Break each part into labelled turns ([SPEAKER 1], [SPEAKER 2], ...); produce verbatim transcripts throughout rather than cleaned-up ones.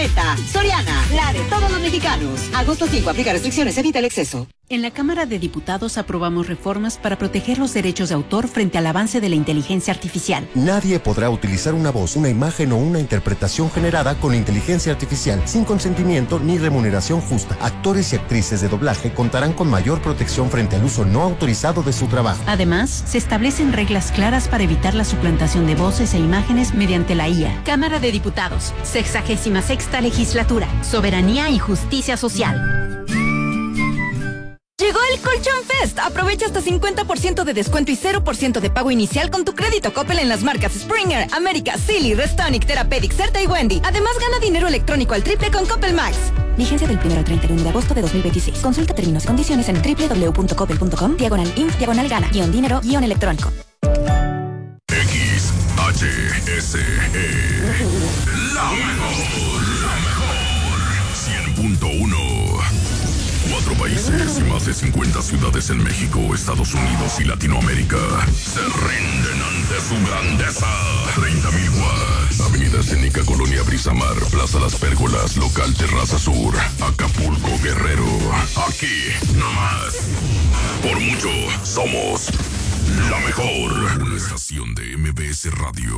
[SPEAKER 1] Soriana, la de todos los mexicanos. Agosto cinco, aplica restricciones, evita el exceso.
[SPEAKER 2] En la Cámara de Diputados aprobamos reformas para proteger los derechos de autor frente al avance de la inteligencia artificial.
[SPEAKER 3] Nadie podrá utilizar una voz, una imagen o una interpretación generada con inteligencia artificial sin consentimiento ni remuneración justa. Actores y actrices de doblaje contarán con mayor protección frente al uso no autorizado de su trabajo.
[SPEAKER 2] Además, se establecen reglas claras para evitar la suplantación de voces e imágenes mediante la I A. Cámara de Diputados, sexagésima sexta legislatura, soberanía y justicia social.
[SPEAKER 4] Llegó el Colchón Fest. Aprovecha hasta cincuenta por ciento de descuento y cero por ciento de pago inicial con tu crédito Coppel en las marcas Springer, América, Silly, Restonic, Therapeutic, Certa y Wendy. Además, gana dinero electrónico al triple con Coppel Max.
[SPEAKER 5] Vigencia del primero al treinta y uno de agosto de dos mil veintiséis. Consulta términos y condiciones en doble u doble u doble u punto coppel punto com, diagonal inf, diagonal gana, guión dinero, guión electrónico.
[SPEAKER 6] X H S E. La mejor, la mejor. cien punto uno. Cuatro países y más de cincuenta ciudades en México, Estados Unidos y Latinoamérica se rinden ante su grandeza. treinta mil watts. Avenida Escénica, Colonia Brisamar, Plaza Las Pérgolas, Local Terraza Sur, Acapulco, Guerrero. Aquí, nomás. Por mucho, somos la mejor. Una estación de M B S Radio.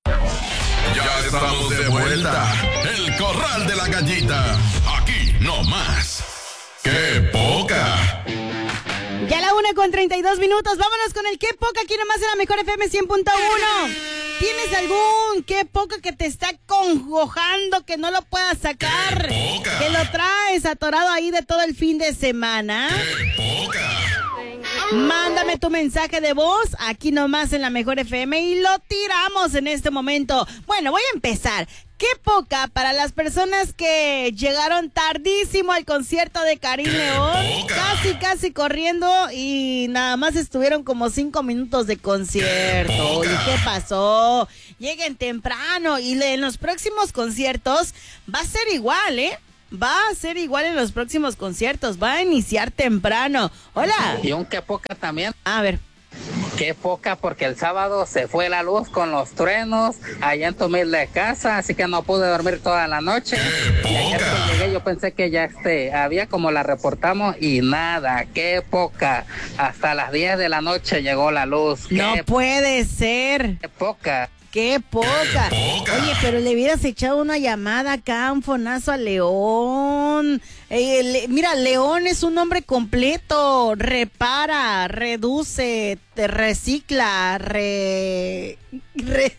[SPEAKER 6] Ya estamos de vuelta. El Corral de la Gallita. Aquí, nomás. ¡Qué poca!
[SPEAKER 7] Ya la una con treinta y dos minutos. Vámonos con el qué poca aquí nomás en la mejor F M cien punto uno. ¿Tienes algún qué poca que te está congojando que no lo puedas sacar?
[SPEAKER 6] ¡Qué poca!
[SPEAKER 7] Que lo traes atorado ahí de todo el fin de semana.
[SPEAKER 6] ¡Qué poca!
[SPEAKER 7] Mándame tu mensaje de voz aquí nomás en la mejor F M y lo tiramos en este momento. Bueno, voy a empezar. Qué poca para las personas que llegaron tardísimo al concierto de Karim León, casi casi corriendo y nada más estuvieron como cinco minutos de concierto. ¿Y qué pasó? Lleguen temprano y en los próximos conciertos va a ser igual, ¿eh? Va a ser igual en los próximos conciertos, va a iniciar temprano. Hola.
[SPEAKER 8] Y un qué poca también.
[SPEAKER 7] A ver.
[SPEAKER 8] Qué poca porque el sábado se fue la luz con los truenos allá en tu humilde casa, así que no pude dormir toda la noche. Y ayer que llegué yo pensé que ya este, había como la reportamos y nada, qué poca. Hasta las diez de la noche llegó la luz.
[SPEAKER 7] No puede ser.
[SPEAKER 8] Qué poca.
[SPEAKER 7] ¡Qué poca! Oye, pero le hubieras echado una llamada acá, un fonazo a León. Eh, le, mira, León es un nombre completo. Repara, reduce, te recicla, re... re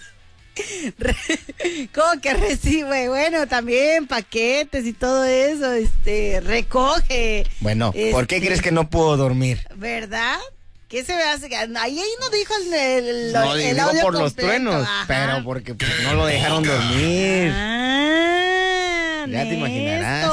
[SPEAKER 7] Re, ¿cómo que recibe? Bueno, también paquetes y todo eso, este, recoge.
[SPEAKER 9] Bueno,
[SPEAKER 7] este,
[SPEAKER 9] ¿por qué crees que no puedo dormir?
[SPEAKER 7] ¿Verdad? ¿Qué se me hace? Ahí, ahí no dijo el, el,
[SPEAKER 9] no,
[SPEAKER 7] el
[SPEAKER 9] digo
[SPEAKER 7] audio
[SPEAKER 9] por
[SPEAKER 7] completo.
[SPEAKER 9] los truenos,
[SPEAKER 7] Ajá.
[SPEAKER 9] pero porque pues, no lo dejaron dormir.
[SPEAKER 7] Ah,
[SPEAKER 9] ya te imaginarás.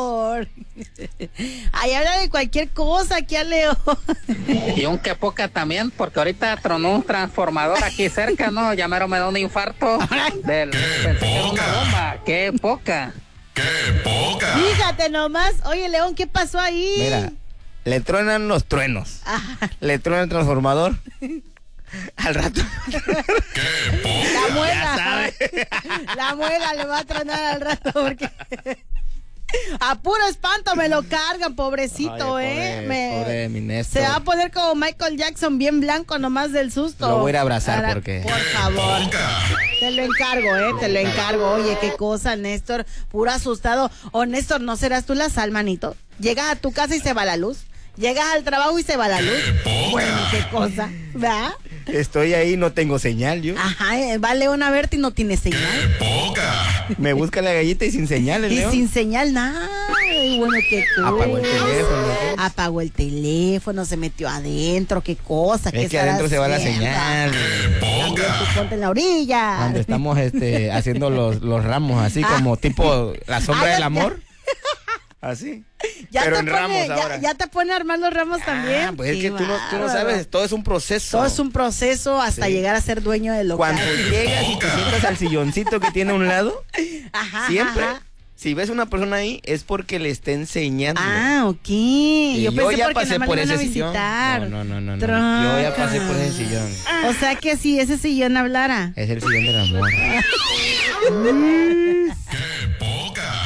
[SPEAKER 7] Ahí habla de cualquier cosa aquí a Leo.
[SPEAKER 8] Y un qué poca también, porque ahorita tronó un transformador aquí cerca, ¿no? Ya mero me da un infarto. Del, pensé que era una bomba. Qué poca.
[SPEAKER 6] ¡Qué poca!
[SPEAKER 7] Fíjate nomás. Oye, León, ¿qué pasó ahí?
[SPEAKER 9] Mira, le truenan los truenos.
[SPEAKER 7] Ajá.
[SPEAKER 9] Le truena el transformador. Al rato.
[SPEAKER 6] ¡Qué poca!
[SPEAKER 7] La muela. La muela le va a tronar al rato porque... A puro espanto me lo cargan, pobrecito. Ay,
[SPEAKER 9] pobre,
[SPEAKER 7] eh. Me...
[SPEAKER 9] Pobre mi Néstor.
[SPEAKER 7] Se va a poner como Michael Jackson, bien blanco nomás del susto.
[SPEAKER 9] Lo voy a ir a abrazar
[SPEAKER 7] Para...
[SPEAKER 9] porque...
[SPEAKER 7] Por favor. Te lo encargo, eh, te lo encargo. Oye, qué cosa, Néstor. Puro asustado. O Néstor, ¿no serás tú la sal, manito? Llegas a tu casa y se va la luz. Llegas al trabajo y se va la luz. Bueno, qué cosa, ¿verdad?
[SPEAKER 9] Estoy ahí, no tengo señal yo.
[SPEAKER 7] Ajá, eh, va León a verte y no tiene señal.
[SPEAKER 6] Poca.
[SPEAKER 9] Me busca la gallita y sin señal, el
[SPEAKER 7] Y
[SPEAKER 9] León.
[SPEAKER 7] sin señal, nada. Y bueno, qué cosa.
[SPEAKER 9] Apagó el teléfono.
[SPEAKER 7] Apagó el teléfono, se metió adentro, qué cosa.
[SPEAKER 9] Es que adentro se va la
[SPEAKER 7] haciendo?
[SPEAKER 9] señal.
[SPEAKER 7] También tú ponte en la orilla.
[SPEAKER 9] Cuando estamos este, haciendo los, los ramos, así
[SPEAKER 7] Ah.
[SPEAKER 9] como tipo la sombra
[SPEAKER 7] Ah, ya,
[SPEAKER 9] del amor. Así.
[SPEAKER 7] Ya
[SPEAKER 9] Pero
[SPEAKER 7] te
[SPEAKER 9] en
[SPEAKER 7] pone,
[SPEAKER 9] ramos
[SPEAKER 7] ya,
[SPEAKER 9] ahora.
[SPEAKER 7] ya te pone a armar los ramos también.
[SPEAKER 9] Ah, pues es
[SPEAKER 7] Qué
[SPEAKER 9] que tú no, tú no
[SPEAKER 7] bárbaro.
[SPEAKER 9] sabes, todo es un proceso.
[SPEAKER 7] Todo es un proceso hasta
[SPEAKER 9] Sí.
[SPEAKER 7] llegar a ser dueño del local.
[SPEAKER 9] Cuando llegas y te sientas al silloncito que tiene a un lado,
[SPEAKER 7] Ajá,
[SPEAKER 9] siempre,
[SPEAKER 7] ajá.
[SPEAKER 9] si ves una persona ahí, es porque le está enseñando.
[SPEAKER 7] Ah, ok.
[SPEAKER 9] Y
[SPEAKER 7] yo pensé
[SPEAKER 9] ya
[SPEAKER 7] porque
[SPEAKER 9] pasé
[SPEAKER 7] nada más
[SPEAKER 9] por
[SPEAKER 7] le iban a
[SPEAKER 9] ese sillón.
[SPEAKER 7] visitar.
[SPEAKER 9] No, no, no, no, no.
[SPEAKER 7] Troca.
[SPEAKER 9] Yo ya pasé por ese sillón.
[SPEAKER 7] O sea que si ese sillón hablara.
[SPEAKER 9] Es el sillón del amor.
[SPEAKER 7] Mm.
[SPEAKER 6] ¡Qué poca!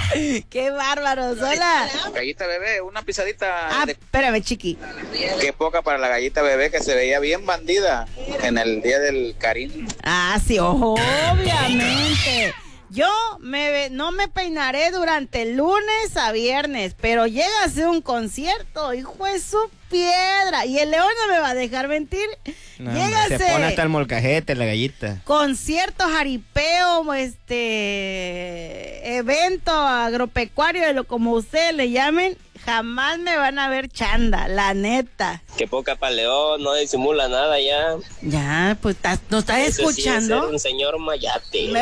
[SPEAKER 7] Qué bárbaros, hola.
[SPEAKER 10] Gallita bebé, una pisadita.
[SPEAKER 7] Ah,
[SPEAKER 10] de...
[SPEAKER 7] espérame, chiqui.
[SPEAKER 10] Qué poca para la gallita bebé que se veía bien bandida en el día del cariño.
[SPEAKER 7] Ah, sí, obviamente. Yo me no me peinaré durante lunes a viernes, pero llega a ser un concierto, hijo de su piedra. Y el león no me va a dejar mentir.
[SPEAKER 9] No,
[SPEAKER 7] llega
[SPEAKER 9] se pone hasta el molcajete, la gallita.
[SPEAKER 7] Concierto, jaripeo, este evento agropecuario, de lo como ustedes le llamen, jamás me van a ver chanda, la neta.
[SPEAKER 11] Qué poca para León, no disimula nada ya.
[SPEAKER 7] Ya, pues ¿nos estás escuchando?
[SPEAKER 11] Eso sí es ser un señor mayate.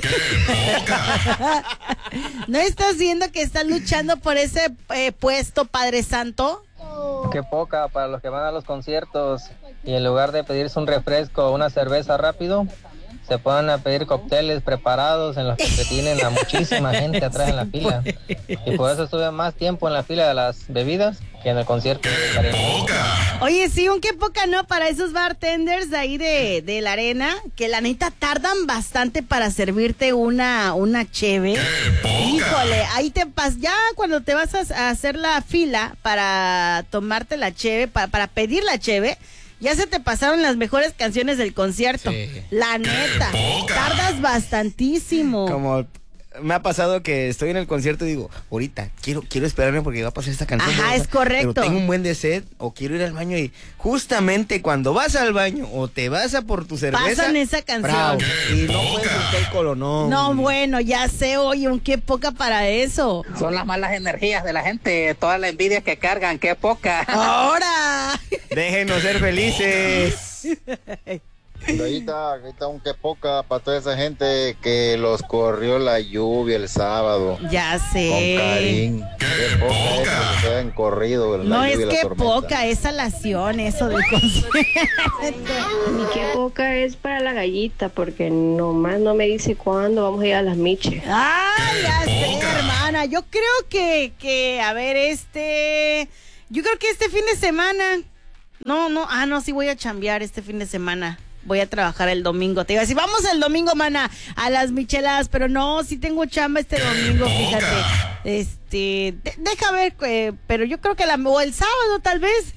[SPEAKER 7] ¿No estás viendo que estás luchando por ese eh, puesto, Padre Santo?
[SPEAKER 12] Qué poca para los que van a los conciertos y en lugar de pedirse un refresco o una cerveza rápido, se ponen a pedir cócteles preparados en los que entretienen a muchísima gente atrás en la fila. Y por eso estuve más tiempo en la fila de las bebidas que en el concierto de la arena.
[SPEAKER 7] Oye, sí, un qué poca, ¿no? Para esos bartenders de ahí de, de la arena, que la neta tardan bastante para servirte una, una cheve. Híjole, ahí te pas, ya cuando te vas a, a hacer la fila para tomarte la cheve, para, para pedir la cheve, ya se te pasaron las mejores canciones del concierto. Sí. La neta, tardas bastantísimo.
[SPEAKER 9] Como me ha pasado que estoy en el concierto y digo, ahorita quiero quiero esperarme porque va a pasar esta canción.
[SPEAKER 7] Ajá, es correcto.
[SPEAKER 9] Pero tengo un buen de sed o quiero ir al baño y justamente cuando vas al baño o te vas a por tu cerveza,
[SPEAKER 7] pasan esa canción.
[SPEAKER 9] Bravo, y no puedes buscar el colonón.
[SPEAKER 7] No, bueno, ya sé, oye, un qué poca para eso.
[SPEAKER 8] Son las malas energías de la gente, toda la envidia que cargan, qué poca.
[SPEAKER 7] ¡Ahora!
[SPEAKER 9] Déjenos ser felices.
[SPEAKER 13] Gallita, gallita, un que poca para toda esa gente que los corrió la lluvia el sábado.
[SPEAKER 7] Ya sé.
[SPEAKER 13] Con Karim. Qué poca es que se hayan corrido.
[SPEAKER 7] No
[SPEAKER 13] la
[SPEAKER 7] es
[SPEAKER 13] lluvia y
[SPEAKER 7] que
[SPEAKER 13] la tormenta.
[SPEAKER 7] poca, es salación eso del concierto.
[SPEAKER 14] Ni qué poca es para la gallita, porque nomás no me dice cuándo vamos a ir a las miches.
[SPEAKER 7] Ay, ya sé, hermana. Yo creo que, que, a ver, este... Yo creo que este fin de semana... No, no, ah, no, sí voy a chambear este fin de semana. Voy a trabajar el domingo. Te iba a decir, vamos el domingo, mana, a las micheladas, pero no, sí tengo chamba este domingo, fíjate. Este, de, deja ver, eh, pero yo creo que la, o el sábado tal vez.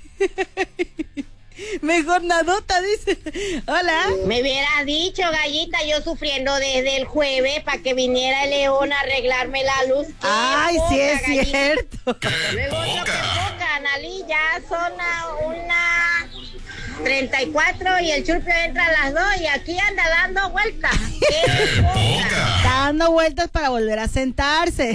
[SPEAKER 7] Mejor nadota, dice. Hola.
[SPEAKER 15] Me hubiera dicho, gallita, yo sufriendo desde el jueves para que viniera el león a arreglarme la luz.
[SPEAKER 7] Ay, poca, sí es gallita. Cierto.
[SPEAKER 15] Luego otro que poca, Analí, ya son una treinta y cuatro y el churpio entra a las dos y aquí anda dando vueltas. ¡Qué poca!
[SPEAKER 7] Está dando vueltas para volver a sentarse.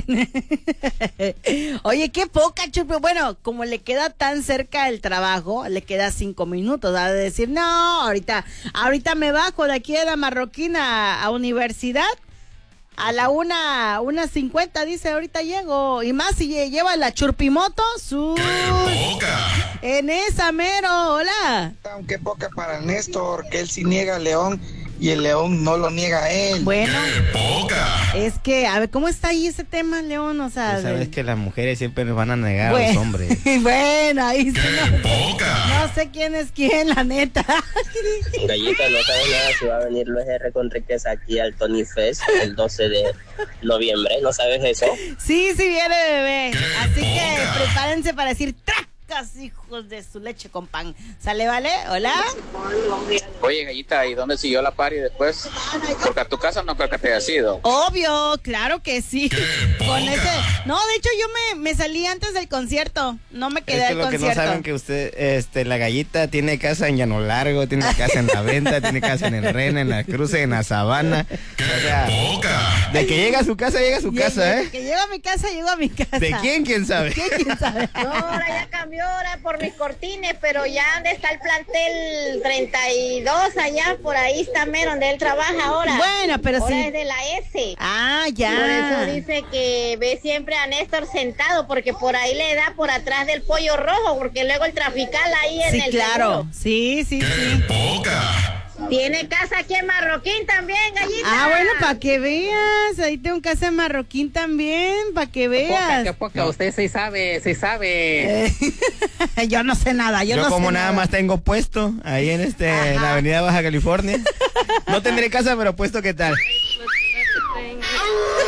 [SPEAKER 7] Oye, qué poca, churpio. Bueno, como le queda tan cerca el trabajo, le queda cinco minutos. Ha de decir, no, ahorita, ahorita me bajo de aquí de la Marroquina a universidad. A la una, una cincuenta, dice, ahorita llego. Y más si lleva la churpimoto, sus... En esa mero, hola.
[SPEAKER 16] Aunque poca para Néstor, que él sí niega al león y el león no lo niega a él.
[SPEAKER 7] Bueno, es que, a ver, ¿cómo está ahí ese tema, León? O sea,
[SPEAKER 9] tú sabes de... que las mujeres siempre nos van a negar
[SPEAKER 7] bueno,
[SPEAKER 9] a los hombres.
[SPEAKER 7] Bueno, ahí sí no, no sé quién es quién, la neta.
[SPEAKER 11] Gallita, no sabes nada si va a venir Luis R. Conríquez aquí al Tony Fest el doce de noviembre, ¿no sabes eso?
[SPEAKER 7] Sí, sí viene, bebé. Así que prepárense para decir ¡trac! Hijos de su leche con pan. ¿Sale, vale? ¿Hola?
[SPEAKER 10] Oye, gallita, ¿y dónde siguió la party después? Porque a tu casa no creo que te haya sido.
[SPEAKER 7] Obvio, claro que sí. Con ese... No, de hecho yo me, me salí antes del concierto. No me quedé
[SPEAKER 9] es que
[SPEAKER 7] al
[SPEAKER 9] lo
[SPEAKER 7] concierto.
[SPEAKER 9] Que no saben que usted, este, la gallita tiene casa en Llano Largo, tiene casa en La Venta, tiene casa en El Rena, en La Cruz, en La Sabana. O sea, de que llega a su casa, llega a su
[SPEAKER 7] y
[SPEAKER 9] casa,
[SPEAKER 7] de
[SPEAKER 9] ¿eh?
[SPEAKER 7] Que llega a mi casa, llego a mi casa.
[SPEAKER 9] ¿De quién? ¿Quién sabe?
[SPEAKER 7] ¿Quién? ¿Quién sabe?
[SPEAKER 15] No, ahora ya cambió, ahora por mis cortines, pero ya donde está el plantel treinta y dos, allá, por ahí está mero donde él trabaja ahora.
[SPEAKER 7] Bueno, pero
[SPEAKER 15] ahora
[SPEAKER 7] sí.
[SPEAKER 15] es de la S.
[SPEAKER 7] Ah, ya.
[SPEAKER 15] Por eso dice que ve siempre a Néstor sentado, porque por ahí le da por atrás del pollo rojo, porque luego el trafical ahí en
[SPEAKER 7] sí,
[SPEAKER 15] el
[SPEAKER 7] claro.
[SPEAKER 15] seguro.
[SPEAKER 7] Sí, sí, sí.
[SPEAKER 15] Tiene casa aquí en Marroquín también, gallita.
[SPEAKER 7] Ah, bueno, para que veas. Ahí tengo casa en Marroquín también, para que veas.
[SPEAKER 8] Qué poca, no. Usted sí sabe, sí sabe.
[SPEAKER 7] Eh, yo no sé nada, yo,
[SPEAKER 9] yo
[SPEAKER 7] no
[SPEAKER 9] como
[SPEAKER 7] sé
[SPEAKER 9] nada, nada más tengo puesto ahí en este en la avenida Baja California. No tendré casa, pero puesto, ¿qué tal?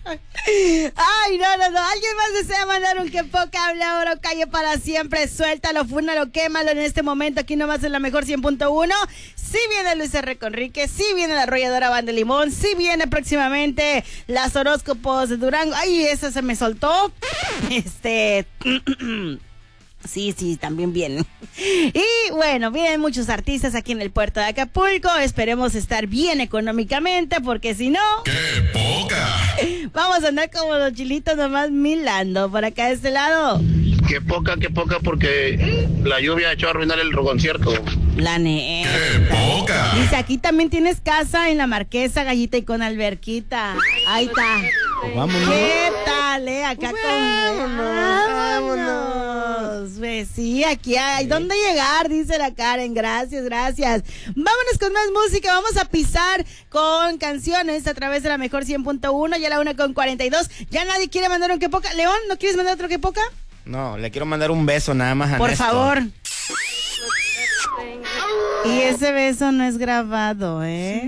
[SPEAKER 7] Ay, no, no, no. ¿Alguien más desea mandar un que poca habla oro calle para siempre? Suéltalo, fúnalo, quémalo en este momento. Aquí nomás en la mejor cien punto uno. Sí viene Luis R. Conrique, sí viene la arrolladora Banda de Limón, sí viene próximamente las horóscopos de Durango. Ay, esa se me soltó. Este... Sí, sí, también vienen. Y bueno, vienen muchos artistas aquí en el puerto de Acapulco. Esperemos estar bien económicamente, porque si no...
[SPEAKER 6] ¡Qué poca!
[SPEAKER 7] Vamos a andar como los chilitos nomás milando por acá de este lado.
[SPEAKER 17] Qué poca, qué poca, porque la lluvia echó a arruinar el concierto.
[SPEAKER 7] La neta.
[SPEAKER 6] ¡Qué poca!
[SPEAKER 7] Dice, aquí también tienes casa en la Marquesa, Gallita, y con alberquita. Ahí está.
[SPEAKER 9] Pues vámonos.
[SPEAKER 7] ¿Qué tal, eh? Acá
[SPEAKER 9] Pues
[SPEAKER 7] con...
[SPEAKER 9] vámonos,
[SPEAKER 7] vámonos. Pues sí, aquí hay dónde llegar, dice la Karen. Gracias, gracias. Vámonos con más música. Vamos a pisar con canciones a través de la mejor cien punto uno. Ya la una con cuarenta y dos. Ya nadie quiere mandar un que poca. León, ¿no quieres mandar otro que poca?
[SPEAKER 9] No, le quiero mandar un beso nada más a
[SPEAKER 7] Por
[SPEAKER 9] Néstor.
[SPEAKER 7] favor. Y ese beso no es grabado, ¿eh?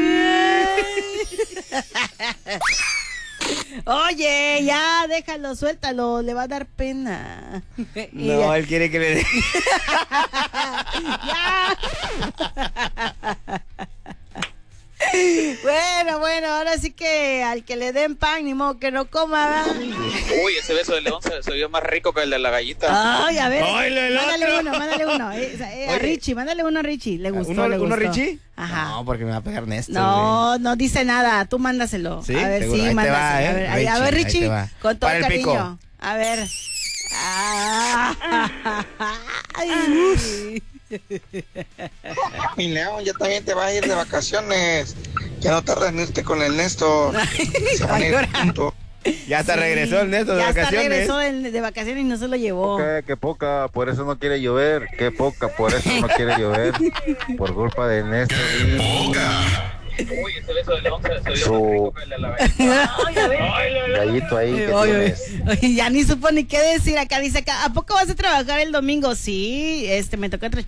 [SPEAKER 7] Oye, ya, déjalo, suéltalo, le va a dar pena.
[SPEAKER 9] No, él quiere que le dé.
[SPEAKER 7] Ya. Bueno, bueno, ahora sí que al que le den pan, ni modo que no coma, ¿verdad?
[SPEAKER 10] Uy, ese beso de León se, se vio más rico que el de la gallita.
[SPEAKER 7] Ay, a ver,
[SPEAKER 10] Ay, el
[SPEAKER 7] mándale
[SPEAKER 10] otro.
[SPEAKER 7] uno, mándale uno. Eh, eh, a Richie, mándale uno a Richie. Le gustó,
[SPEAKER 9] ¿Uno,
[SPEAKER 7] le gustó.
[SPEAKER 9] ¿Uno Richie?
[SPEAKER 7] Ajá.
[SPEAKER 9] No, porque me va a pegar Néstor.
[SPEAKER 7] No, no dice nada, tú mándaselo.
[SPEAKER 9] ¿Sí?
[SPEAKER 7] A ver,
[SPEAKER 9] Seguro.
[SPEAKER 7] sí,
[SPEAKER 9] Ahí te
[SPEAKER 7] mándaselo.
[SPEAKER 9] va, ¿eh?
[SPEAKER 7] A ver, ahí- a ver,
[SPEAKER 9] Richie, ahí
[SPEAKER 7] Richie,
[SPEAKER 9] te va.
[SPEAKER 7] con todo
[SPEAKER 9] Para el
[SPEAKER 7] cariño.
[SPEAKER 9] pico.
[SPEAKER 7] A ver. Ah. Ay.
[SPEAKER 16] Mi León, ya también te vas a ir de vacaciones. Ya no tardas en irte con el Néstor. Se van a ir juntos.
[SPEAKER 9] Ya hasta
[SPEAKER 7] Sí,
[SPEAKER 9] regresó el Néstor de
[SPEAKER 7] ya hasta
[SPEAKER 9] vacaciones.
[SPEAKER 7] regresó de, de vacaciones y no se lo llevó.
[SPEAKER 13] Qué, qué poca, por eso no quiere llover. Qué poca, por eso no quiere llover. Por culpa de Néstor y
[SPEAKER 10] Uy, ese beso de León se, se vio
[SPEAKER 13] su
[SPEAKER 10] más rico que el de la gallita.
[SPEAKER 13] gallito ahí que
[SPEAKER 7] Oye,
[SPEAKER 13] tienes.
[SPEAKER 7] oye, ya ni supo ni qué decir acá. Dice acá, ¿a poco vas a trabajar el domingo? Sí, este, me toca tra-